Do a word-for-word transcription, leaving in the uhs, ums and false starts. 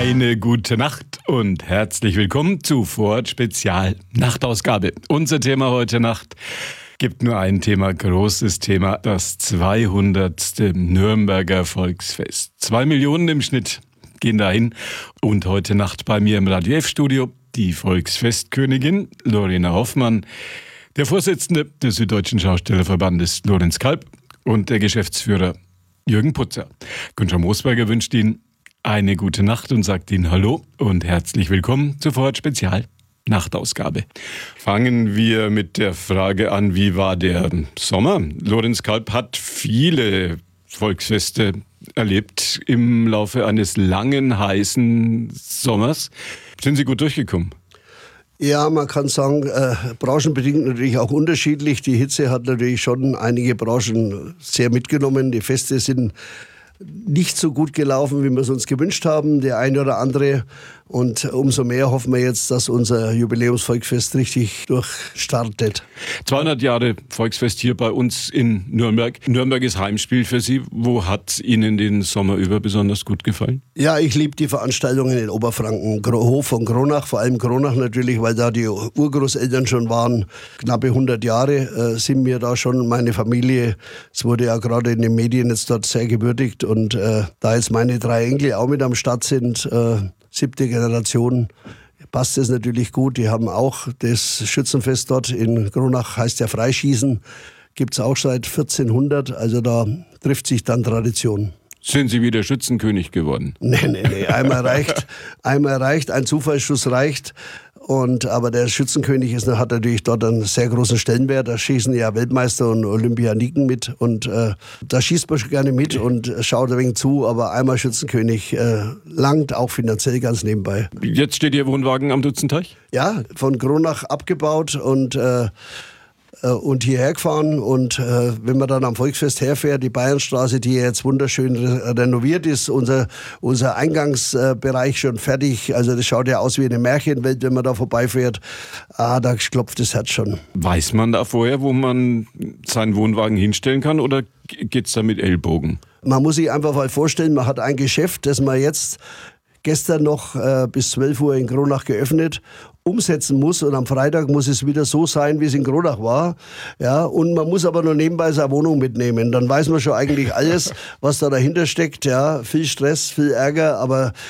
Eine gute Nacht und herzlich willkommen zu Vorort Spezial Nachtausgabe. Unser Thema heute Nacht gibt nur ein Thema, großes Thema, das zweihundertste Nürnberger Volksfest. Zwei Millionen im Schnitt gehen dahin und heute Nacht bei mir im Radio F-Studio die Volksfestkönigin Lorena Hoffmann, der Vorsitzende des Süddeutschen Schaustellerverbandes Lorenz Kalb und der Geschäftsführer Jürgen Putzer. Günther Moosberger wünscht Ihnen eine gute Nacht und sagt Ihnen Hallo und herzlich willkommen zur Vorort Spezial Nachtausgabe. Fangen wir mit der Frage an, wie war der Sommer? Lorenz Kalb hat viele Volksfeste erlebt im Laufe eines langen, heißen Sommers. Sind Sie gut durchgekommen? Ja, man kann sagen, äh, branchenbedingt natürlich auch unterschiedlich. Die Hitze hat natürlich schon einige Branchen sehr mitgenommen. Die Feste sind nicht so gut gelaufen, wie wir es uns gewünscht haben, der eine oder andere. Und umso mehr hoffen wir jetzt, dass unser Jubiläumsvolksfest richtig durchstartet. zweihundert Jahre Volksfest hier bei uns in Nürnberg. Nürnberg ist Heimspiel für Sie. Wo hat Ihnen den Sommer über besonders gut gefallen? Ja, ich liebe die Veranstaltungen in Oberfranken. Hof von Kronach, vor allem Kronach natürlich, weil da die Urgroßeltern schon waren. Knappe hundert Jahre äh, sind wir da schon, meine Familie. Es wurde ja gerade in den Medien jetzt dort sehr gewürdigt. Und äh, da jetzt meine drei Enkel auch mit am Start sind, äh, siebte Generation, passt es natürlich gut. Die haben auch das Schützenfest dort in Kronach, heißt ja Freischießen, gibt es auch seit vierzehnhundert, also da trifft sich dann Tradition. Sind Sie wieder Schützenkönig geworden? Nee, nee, nee, einmal reicht, einmal reicht, ein Zufallsschuss reicht. Und, aber der Schützenkönig ist, hat natürlich dort einen sehr großen Stellenwert. Da schießen ja Weltmeister und Olympianiken mit. Und äh, da schießt man schon gerne mit und schaut ein wenig zu. Aber einmal Schützenkönig äh, langt auch finanziell ganz nebenbei. Jetzt steht Ihr Wohnwagen am Dutzenteich? Ja, von Kronach abgebaut und äh, und hierher gefahren. Und äh, wenn man dann am Volksfest herfährt, die Bayernstraße, die jetzt wunderschön re- renoviert ist, unser, unser Eingangsbereich schon fertig. Also das schaut ja aus wie eine Märchenwelt, wenn man da vorbeifährt. Ah, da klopft das Herz schon. Weiß man da vorher, wo man seinen Wohnwagen hinstellen kann, oder geht's da mit Ellbogen? Man muss sich einfach mal vorstellen, man hat ein Geschäft, das man jetzt gestern noch äh, bis zwölf Uhr in Kronach geöffnet, umsetzen muss, und am Freitag muss es wieder so sein, wie es in Kronach war. Ja, und man muss aber nur nebenbei seine Wohnung mitnehmen. Dann weiß man schon eigentlich alles, was da dahinter steckt. Ja, viel Stress, viel Ärger, aber